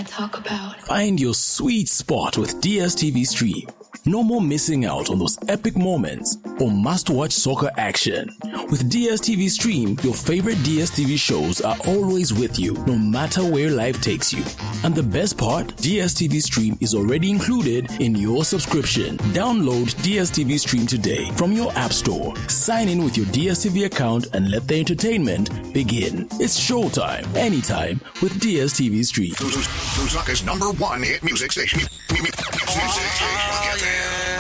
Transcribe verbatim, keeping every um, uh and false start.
want to talk about. Find your sweet spot with D S T V Stream. No more missing out on those epic moments or must-watch soccer action. With D S T V Stream, your favorite D S T V shows are always with you, no matter where life takes you. And the best part, D S T V Stream is already included in your subscription. Download D S T V Stream today from your app store. Sign in with your D S T V account and let the entertainment begin. It's showtime, anytime with D S T V Stream. Lusaka's number one hit music station. Music station.